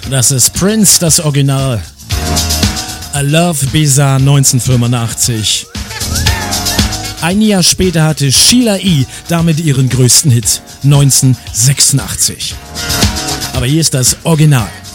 Das ist Prince, das Original. A Love Bizarre 1985. Ein Jahr später hatte Sheila E. damit ihren größten Hit 1986. Aber hier ist das Original.